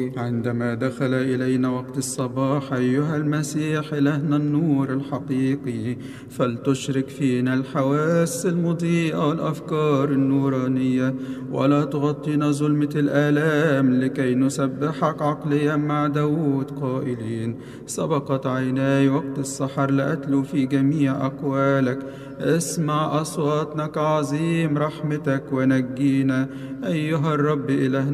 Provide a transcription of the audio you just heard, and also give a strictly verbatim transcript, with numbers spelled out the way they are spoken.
عندما دخل إلينا وقت الصباح أيها المسيح إلهنا النور الحقيقي، فلتشرك فينا الحواس المضيئة والأفكار النورانية، ولا تغطينا ظلمة الآلام، لكي نسبحك عقليا مع داود قائلين: سبقت عيناي وقت السحر لأتلو في جميع أقوالك. اسمع أصواتنا كعظيم رحمتك ونجينا أيها الرب إلهنا